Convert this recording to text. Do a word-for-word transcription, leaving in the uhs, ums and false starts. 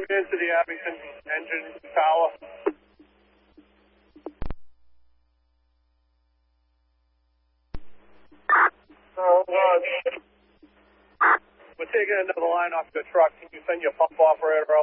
into the Abington engine tower. So, uh, we're taking another line off the truck. Can you send your pump operator out?